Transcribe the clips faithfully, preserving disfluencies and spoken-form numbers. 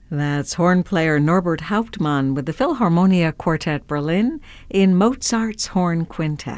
That's horn player Norbert Hauptmann with the Philharmonia Quartet Berlin in Mozart's Horn Quintet.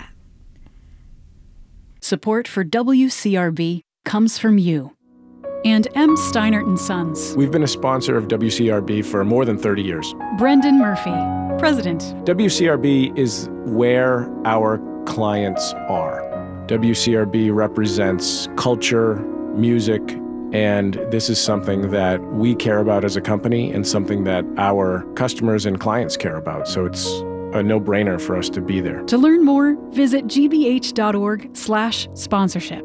Support for W C R B comes from you and M. Steinert and Sons. We've been a sponsor of W C R B for more than thirty years. Brendan Murphy, President. W C R B is where our clients are. W C R B represents culture, music, and this is something that we care about as a company and something that our customers and clients care about. So it's a no-brainer for us to be there. To learn more, visit gbh.org slash sponsorship.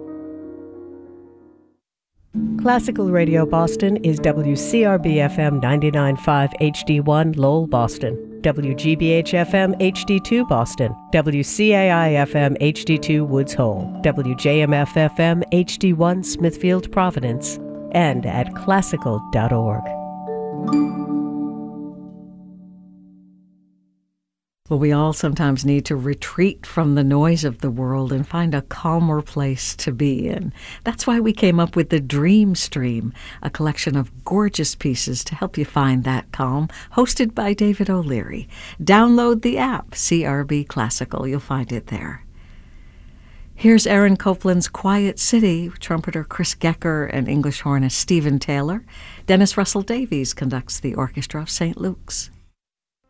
Classical Radio Boston is W C R B F M ninety-nine point five H D one Lowell, Boston, W G B H F M H D two Boston, W C A I F M H D two Woods Hole, W J M F F M H D one Smithfield, Providence, and at classical dot org. Well, we all sometimes need to retreat from the noise of the world and find a calmer place to be in. That's why we came up with the Dream Stream, a collection of gorgeous pieces to help you find that calm, hosted by David O'Leary. Download the app, C R B Classical. You'll find it there. Here's Aaron Copland's Quiet City, trumpeter Chris Gecker and English hornist Stephen Taylor. Dennis Russell Davies conducts the orchestra of Saint Luke's.